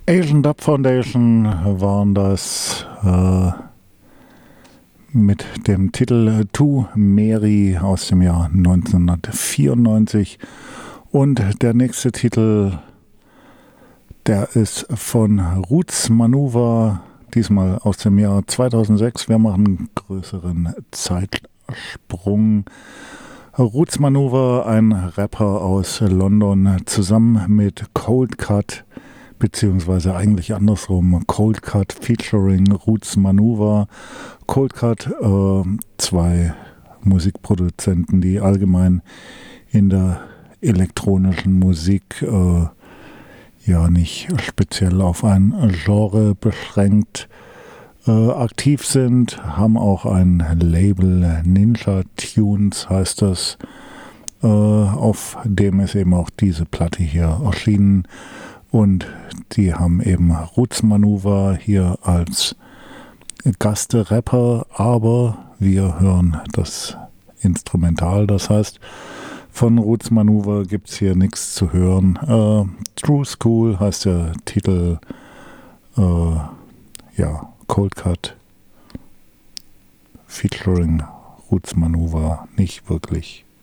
Asian Dub Foundation waren das mit dem Titel To Mary aus dem Jahr 1994. Und der nächste Titel, der ist von Roots Manuva, diesmal aus dem Jahr 2006. Wir machen einen größeren Zeitsprung. Roots Manuva, ein Rapper aus London, zusammen mit Cold Cut, beziehungsweise eigentlich andersrum, Cold Cut featuring Roots Manuva. Cold Cut, zwei Musikproduzenten, die allgemein in der elektronischen Musik ja nicht speziell auf ein Genre beschränkt aktiv sind, haben auch ein Label, Ninja Tunes heißt das, auf dem ist eben auch diese Platte hier erschienen. Und die haben eben Roots Manuva hier als Gastrapper, aber wir hören das Instrumental. Das heißt, von Roots Manuva gibt es hier nichts zu hören. True School heißt der Titel. Ja, Cold Cut featuring Roots Manuva, nicht wirklich.